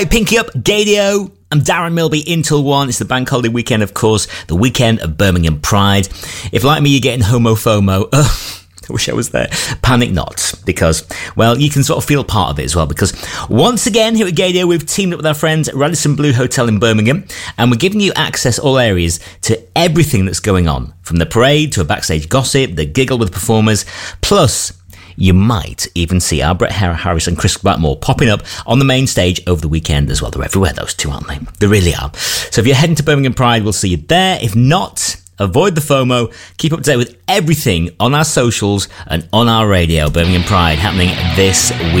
Pinky Up, Gadio. I'm Darren Milby, in till 1. It's the bank holiday weekend, of course, the weekend of Birmingham Pride. If, like me, you're getting homo FOMO, I wish I was there. Panic not, because, well, you can sort of feel part of it as well, because once again, here at Gadio, we've teamed up with our friends at Radisson Blu Hotel in Birmingham, and we're giving you access all areas to everything that's going on, from the parade to a backstage gossip, the giggle with performers, plus you might even see our Brett Harris and Chris Blackmore popping up on the main stage over the weekend as well. They're everywhere, those two, aren't they? They really are. So if you're heading to Birmingham Pride, we'll see you there. If not, avoid the FOMO. Keep up to date with everything on our socials and on our radio. Birmingham Pride happening this week.